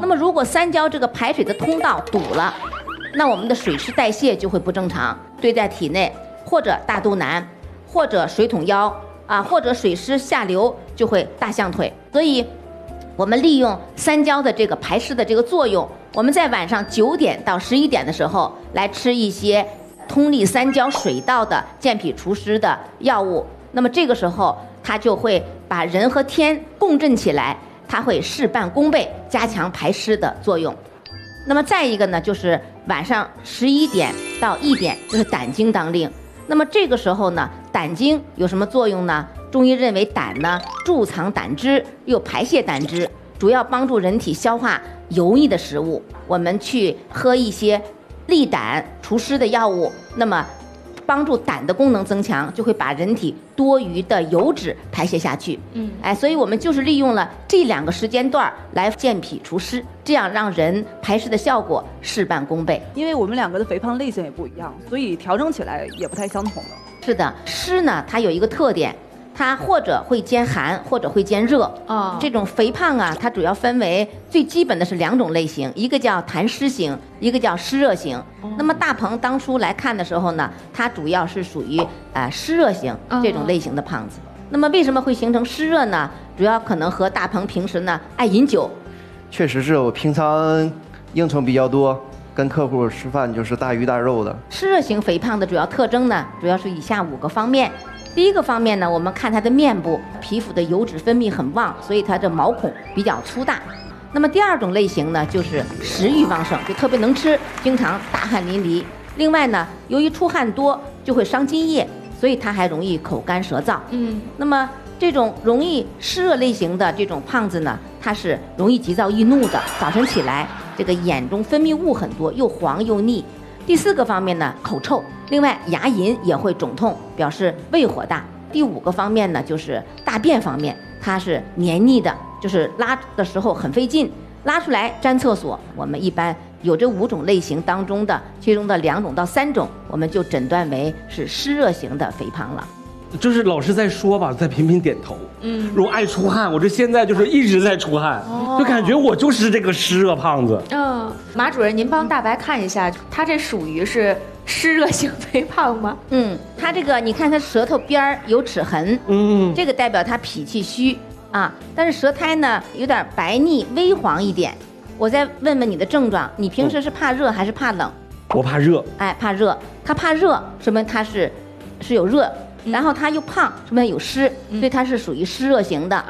那么如果三焦这个排水的通道堵了，那我们的水湿代谢就会不正常，堆在体内，或者大肚腩，或者水桶腰啊，或者水湿下流就会大象腿。所以我们利用三焦的这个排湿的这个作用，我们在晚上9点到11点的时候来吃一些通利三焦水道的健脾除湿的药物，那么这个时候它就会把人和天共振起来，它会事半功倍，加强排湿的作用。那么再一个呢，就是晚上11点到1点，就是胆经当令。那么这个时候呢，胆经有什么作用呢？中医认为胆呢贮藏胆汁，又排泄胆汁，主要帮助人体消化油腻的食物。我们去喝一些利胆除湿的药物，那么帮助胆的功能增强，就会把人体多余的油脂排泄下去。所以我们就是利用了这2个时间段来健脾除湿，这样让人排湿的效果事半功倍。 因为我们2个的肥胖类型也不一样，所以调整起来也不太相同了。 是的，湿呢它有一个特点，它或者会兼寒，或者会兼热。这种肥胖啊，它主要分为最基本的是2种类型，一个叫痰湿型，一个叫湿热型。那么大鹏当初来看的时候呢，它主要是属于湿热型这种类型的胖子。那么为什么会形成湿热呢？主要可能和大鹏平时呢爱饮酒。 确实是我平常应酬比较多，跟客户吃饭就是大鱼大肉的。 湿热型肥胖的主要特征呢，主要是以下5个方面。第一个方面呢，我们看它的面部皮肤的油脂分泌很旺，所以它的毛孔比较粗大。那么第2种类型呢，就是食欲旺盛，就特别能吃，经常大汗淋漓。另外呢，由于出汗多就会伤津液，所以它还容易口干舌燥。那么这种容易湿热类型的这种胖子呢，它是容易急躁易怒的，早晨起来这个眼中分泌物很多，又黄又腻。第4个方面呢，口臭，另外牙龈也会肿痛，表示胃火大。第5个方面呢，就是大便方面，它是黏腻的，就是拉的时候很费劲，拉出来粘厕所。我们一般有这5种类型当中的其中的2种到3种，我们就诊断为是湿热型的肥胖了。 就是老师在说吧，在频频点头。如果爱出汗，我这现在就是一直在出汗，就感觉我就是这个湿热胖子。 马主任，您帮大白看一下，他这属于是湿热型肥胖吗？ 他这个你看他舌头边有齿痕，这个代表他脾气虚啊，但是舌苔呢有点白腻微黄一点。我再问问你的症状，你平时是怕热还是怕冷？ 我怕热。 怕热，他怕热说明他是有热，然后他又胖说明有湿，所以他是属于湿热型的。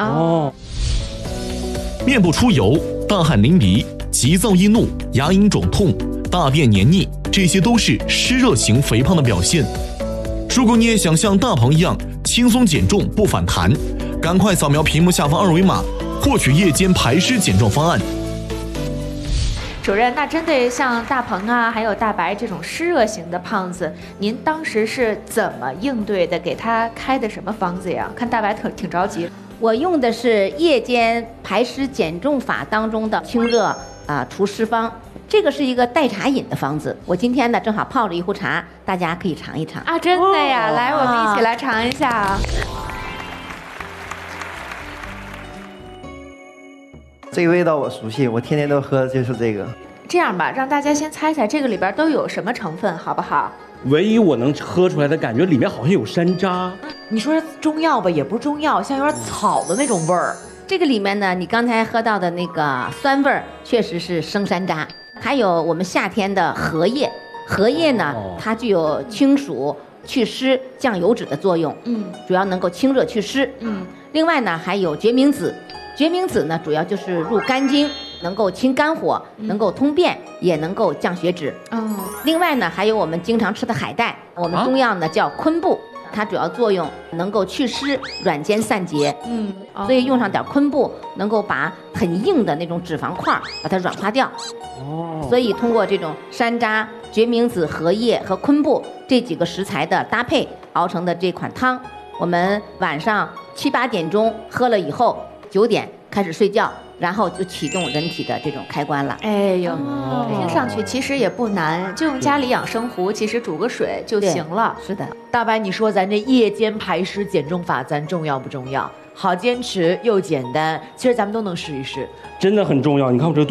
面部出油、大汗淋漓、急躁易怒、牙龈肿痛、大便黏腻，这些都是湿热型肥胖的表现。如果你也想像大鹏一样轻松减重不反弹，赶快扫描屏幕下方2维码，获取夜间排湿减重方案。 主任，那针对像大鹏啊，还有大白这种湿热型的胖子，您当时是怎么应对的？给他开的什么方子呀？看大白挺着急。 我用的是夜间排湿减重法当中的清热除湿方，这个是一个代茶饮的方子。我今天呢正好泡着一壶茶，大家可以尝一尝啊！真的呀，来，我们一起来尝一下啊。 这个味道我熟悉，我天天都喝，就是这个。 这样吧，让大家先猜猜这个里边都有什么成分，好不好？ 唯一我能喝出来的感觉，里面好像有山楂。 你说中药吧，也不是中药，像有点草的那种味儿。 这个里面呢，你刚才喝到的那个酸味儿，确实是生山楂。还有我们夏天的荷叶，荷叶呢，它具有清暑、祛湿、降油脂的作用。主要能够清热祛湿。另外呢，还有决明子，决明子呢，主要就是入肝经，能够清肝火，能够通便，也能够降血脂。另外呢，还有我们经常吃的海带，我们中药呢叫昆布，它主要作用能够祛湿、软坚散结。所以用上点昆布，能够把很硬的那种脂肪块把它软化掉。所以通过这种山楂、决明子、荷叶和昆布这几个食材的搭配熬成的这款汤，我们晚上7、8点钟喝了以后，9点开始睡觉，然后就启动人体的这种开关了。 哎呦，听上去其实也不难，就用家里养生壶，其实煮个水就行了。 是的， 大白，你说咱这夜间排湿减重法，咱重要不重要？好坚持又简单，其实咱们都能试一试， 真的很重要。你看我这